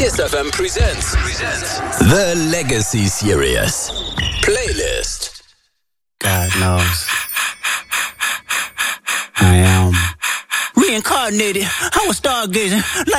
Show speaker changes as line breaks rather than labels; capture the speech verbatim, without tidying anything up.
Kiss F M presents The Legacy Series Playlist.
God knows I am reincarnated. I was stargazing like